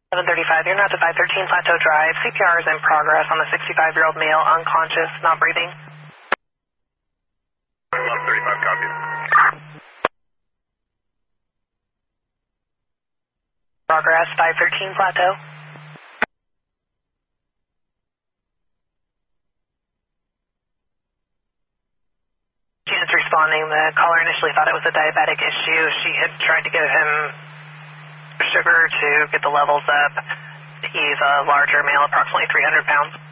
735, you're not to 513 Plateau Drive. CPR is in progress on the 65-year-old male, unconscious, not breathing. 1135, copy. Progress, 513 Plateau. Units responding, the caller initially thought it was a diabetic issue. She had tried to give him sugar to get the levels up. He's a larger male, approximately 300 pounds.